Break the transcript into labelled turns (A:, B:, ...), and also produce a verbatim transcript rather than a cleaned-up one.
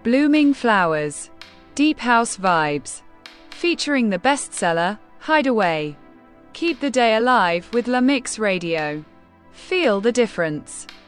A: Blooming Flowers. Deep house vibes. Featuring the bestseller, Hideaway. Keep the day alive with La Mix Radio. Feel the difference.